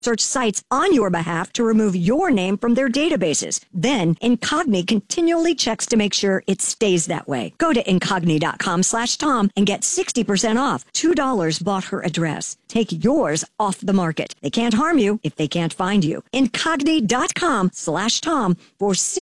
search sites on your behalf to remove your name from their databases. Then, Incogni continually checks to make sure it stays that way. Go to Incogni.com/Tom and get 60% off. $2 bought her address. Take yours off the market. They can't harm you if they can't find you. Incogni.com/Tom for